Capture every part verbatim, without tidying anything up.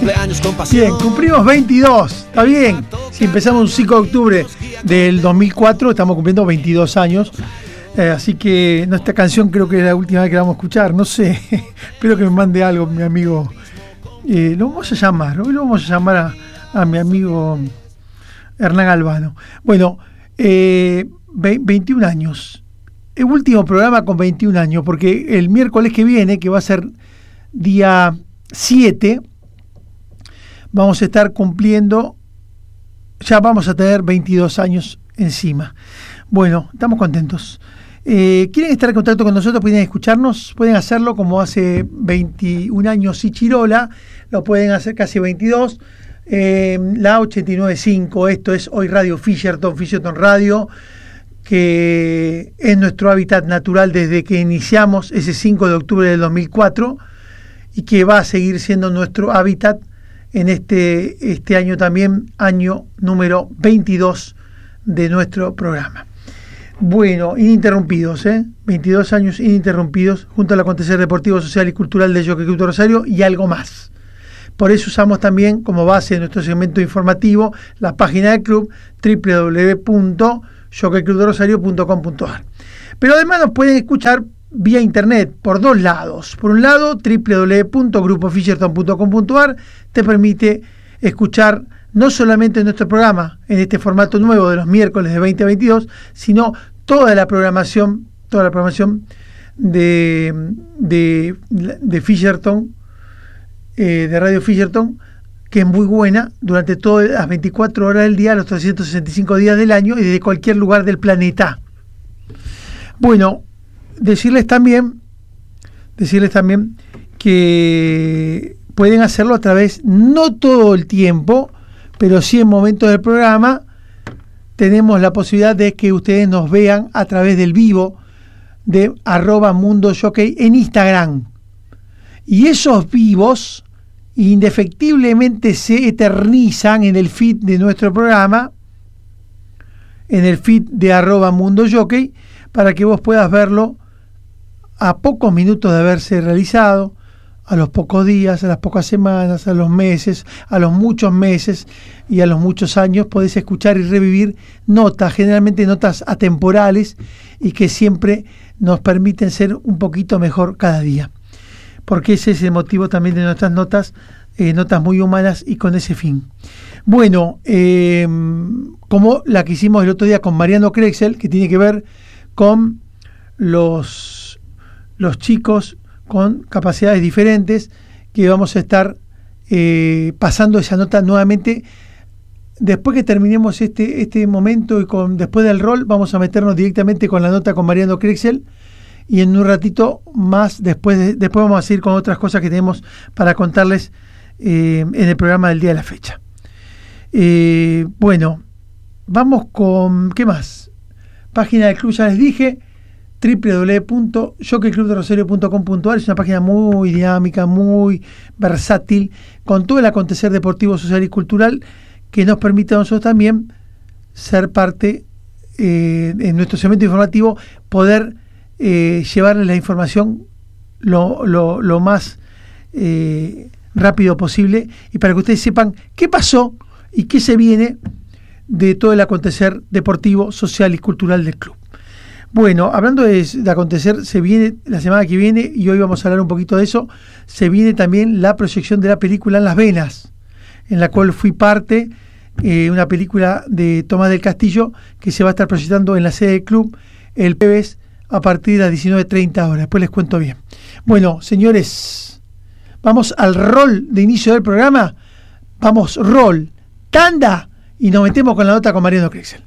cumpleaños con pasión. Bien, cumplimos veintidós, está bien. Si empezamos un cinco de octubre del dos mil cuatro, estamos cumpliendo veintidós años. Eh, así que no, esta canción creo que es la última vez que la vamos a escuchar, no sé. Espero que me mande algo mi amigo. Eh, lo vamos a llamar, hoy lo vamos a llamar a, a mi amigo Hernán Albano. Bueno, eh, veintiún años. El último programa con veintiún años, porque el miércoles que viene, que va a ser día siete, vamos a estar cumpliendo, ya vamos a tener veintidós años encima. Bueno, estamos contentos. Eh, ¿Quieren estar en contacto con nosotros? Pueden escucharnos, pueden hacerlo como hace veintiún años Ichirola, lo pueden hacer casi veintidós, eh, la ochenta y nueve punto cinco, esto es hoy Radio Fisherton, Fisherton Radio, que es nuestro hábitat natural desde que iniciamos ese cinco de octubre del dos mil cuatro y que va a seguir siendo nuestro hábitat en este, este año también, año número veintidós de nuestro programa. Bueno, ininterrumpidos, ¿eh? veintidós años ininterrumpidos, junto al acontecer deportivo, social y cultural del Jockey Club de Rosario y algo más. Por eso usamos también como base de nuestro segmento informativo la página del club doble u doble u doble u punto jockey club de rosario punto com punto a r. Pero además nos pueden escuchar vía internet por dos lados. Por un lado, doble u doble u doble u punto grupo fisherton punto com punto a r te permite escuchar no solamente nuestro programa en este formato nuevo de los miércoles de veinte a veintidós, sino toda la programación, toda la programación de, de, de Fisherton, eh, de Radio Fisherton, que es muy buena durante todas las veinticuatro horas del día, los trescientos sesenta y cinco días del año y desde cualquier lugar del planeta. Bueno, decirles también, decirles también que pueden hacerlo a través, no todo el tiempo, pero sí en momentos del programa, tenemos la posibilidad de que ustedes nos vean a través del vivo de arroba Mundo Jockey en Instagram. Y esos vivos indefectiblemente se eternizan en el feed de nuestro programa, en el feed de arroba Mundo Jockey, para que vos puedas verlo a pocos minutos de haberse realizado, a los pocos días, a las pocas semanas, a los meses, a los muchos meses y a los muchos años. Podés escuchar y revivir notas, generalmente notas atemporales y que siempre nos permiten ser un poquito mejor cada día. Porque ese es el motivo también de nuestras notas, eh, notas muy humanas y con ese fin. Bueno, eh, como la que hicimos el otro día con Mariano Krexel, que tiene que ver con los, los chicos con capacidades diferentes, que vamos a estar eh, pasando esa nota nuevamente. Después que terminemos este, este momento y con después del rol, vamos a meternos directamente con la nota con Mariano Krexel, y en un ratito más, después, de, después vamos a seguir con otras cosas que tenemos para contarles eh, en el programa del día de la fecha. Eh, bueno, vamos con, ¿qué más? Página del club, ya les dije, doble u doble u doble u punto jockey club de rosario punto com punto a r. Es una página muy dinámica, muy versátil, con todo el acontecer deportivo, social y cultural que nos permite a nosotros también ser parte, eh, en nuestro segmento informativo, poder eh, llevarles la información lo, lo, lo más eh, rápido posible, y para que ustedes sepan qué pasó y qué se viene de todo el acontecer deportivo, social y cultural del club. Bueno, hablando de, de acontecer, se viene la semana que viene, y hoy vamos a hablar un poquito de eso, se viene también la proyección de la película En las Venas, en la cual fui parte, eh, una película de Tomás del Castillo, que se va a estar proyectando en la sede del club el jueves a partir de las diecinueve treinta horas. Después les cuento bien. Bueno, señores, vamos al rol de inicio del programa. Vamos, rol, tanda, y nos metemos con la nota con Mariano Krexel.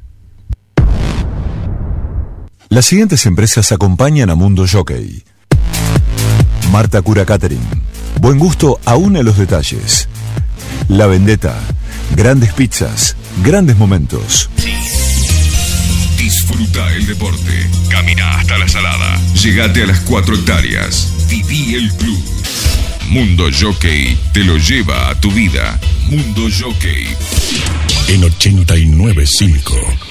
Las siguientes empresas acompañan a Mundo Jockey. Marta Cura Catering. Buen gusto aún en los detalles. La Vendetta. Grandes pizzas. Grandes momentos. Disfruta el deporte. Camina hasta la salada. Llegate a las cuatro hectáreas. Viví el club. Mundo Jockey te lo lleva a tu vida. Mundo Jockey. En ochenta y nueve punto cinco.